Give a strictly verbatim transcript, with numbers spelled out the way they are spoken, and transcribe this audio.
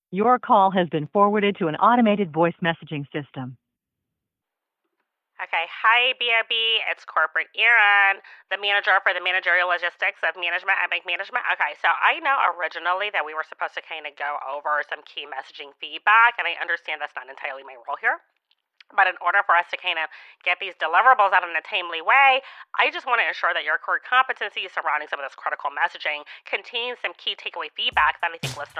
Your call has been forwarded to an automated voice messaging system. Okay, hi B O B, it's Corporate Erin, the manager for the managerial logistics of management at Bank Management. Okay, so I know originally that we were supposed to kind of go over some key messaging feedback, and I understand that's not entirely my role here. But in order for us to kind of get these deliverables out in a timely way, I just want to ensure that your core competencies surrounding some of this critical messaging contains some key takeaway feedback that I think listeners